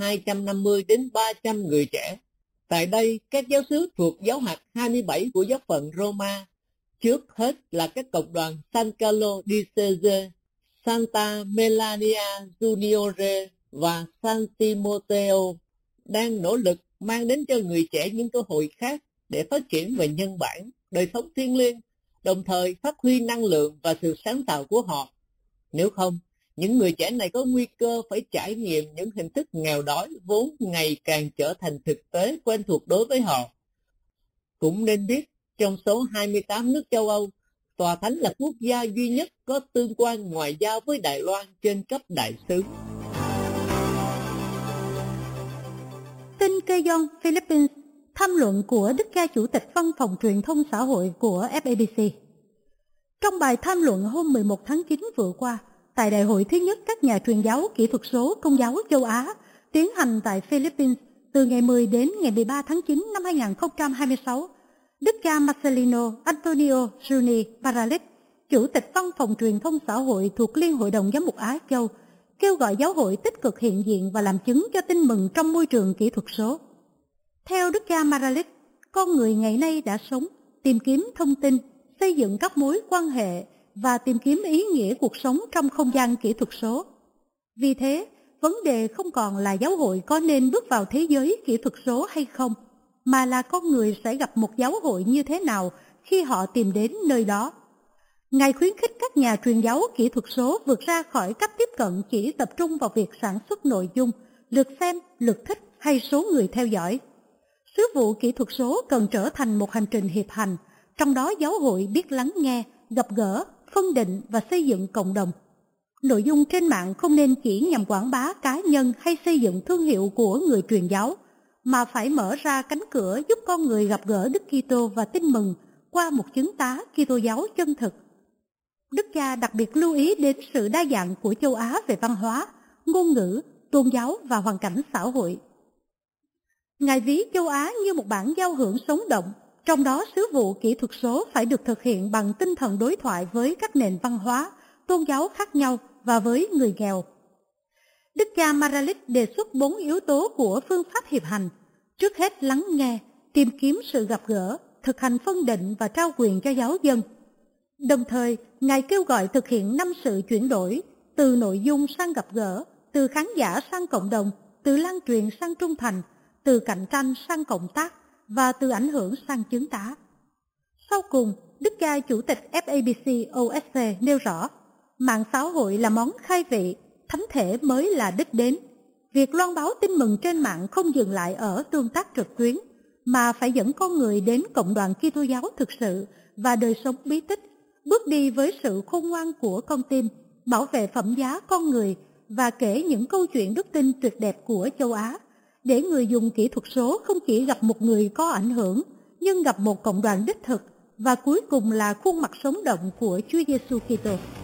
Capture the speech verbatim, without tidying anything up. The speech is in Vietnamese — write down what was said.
hai trăm năm mươi đến ba trăm người trẻ. Tại đây, các giáo xứ thuộc giáo hạt hai mươi bảy của giáo phận Roma, trước hết là các cộng đoàn San Carlo di Sese, Santa Melania Juniore và San Timoteo, đang nỗ lực mang đến cho người trẻ những cơ hội khác để phát triển về nhân bản, đời sống thiêng liêng, đồng thời phát huy năng lượng và sự sáng tạo của họ. Nếu không, những người trẻ này có nguy cơ phải trải nghiệm những hình thức nghèo đói vốn ngày càng trở thành thực tế quen thuộc đối với họ. Cũng nên biết, trong số hai mươi tám nước châu Âu, Tòa Thánh là quốc gia duy nhất có tương quan ngoại giao với Đài Loan trên cấp đại sứ. Tin Quezon, Philippines, tham luận của Đức cha Chủ tịch Văn phòng Truyền thông Xã hội của ép a bê xê. Trong bài tham luận hôm mười một tháng chín vừa qua, tại đại hội thứ nhất các nhà truyền giáo kỹ thuật số Công giáo châu Á tiến hành tại Philippines từ ngày mười đến ngày mười ba tháng chín năm hai nghìn không trăm hai mươi sáu, Đức cha Marcelino Antonio Juni Paralip, Chủ tịch Văn phòng Truyền thông Xã hội thuộc Liên hội đồng Giám mục Á Châu, kêu gọi giáo hội tích cực hiện diện và làm chứng cho tin mừng trong môi trường kỹ thuật số. Theo Đức cha Paralip, con người ngày nay đã sống, tìm kiếm thông tin, xây dựng các mối quan hệ và tìm kiếm ý nghĩa cuộc sống trong không gian kỹ thuật số. Vì thế, vấn đề không còn là giáo hội có nên bước vào thế giới kỹ thuật số hay không, mà là con người sẽ gặp một giáo hội như thế nào khi họ tìm đến nơi đó. Ngài khuyến khích các nhà truyền giáo kỹ thuật số vượt ra khỏi cách tiếp cận chỉ tập trung vào việc sản xuất nội dung, lượt xem, lượt thích hay số người theo dõi. Sứ vụ kỹ thuật số cần trở thành một hành trình hiệp hành, trong đó giáo hội biết lắng nghe, gặp gỡ, phân định và xây dựng cộng đồng. Nội dung trên mạng không nên chỉ nhằm quảng bá cá nhân hay xây dựng thương hiệu của người truyền giáo, mà phải mở ra cánh cửa giúp con người gặp gỡ Đức Kitô và tin mừng qua một chứng tá Kitô giáo chân thực. Đức cha đặc biệt lưu ý đến sự đa dạng của châu Á về văn hóa, ngôn ngữ, tôn giáo và hoàn cảnh xã hội. Ngài ví châu Á như một bản giao hưởng sống động, trong đó sứ vụ kỹ thuật số phải được thực hiện bằng tinh thần đối thoại với các nền văn hóa, tôn giáo khác nhau và với người nghèo. Đức cha Maralik đề xuất bốn yếu tố của phương pháp hiệp hành. Trước hết lắng nghe, tìm kiếm sự gặp gỡ, thực hành phân định và trao quyền cho giáo dân. Đồng thời, Ngài kêu gọi thực hiện năm sự chuyển đổi, từ nội dung sang gặp gỡ, từ khán giả sang cộng đồng, từ lan truyền sang trung thành, từ cạnh tranh sang cộng tác và từ ảnh hưởng sang chứng tá. Sau cùng, Đức cha Chủ tịch ép a bê xê o ét xê nêu rõ, mạng xã hội là món khai vị, thánh thể mới là đích đến. Việc loan báo tin mừng trên mạng không dừng lại ở tương tác trực tuyến, mà phải dẫn con người đến cộng đoàn Kitô giáo thực sự và đời sống bí tích, bước đi với sự khôn ngoan của con tim, bảo vệ phẩm giá con người và kể những câu chuyện đức tin tuyệt đẹp của châu Á, để người dùng kỹ thuật số không chỉ gặp một người có ảnh hưởng, nhưng gặp một cộng đoàn đích thực và cuối cùng là khuôn mặt sống động của Chúa Giêsu Kitô.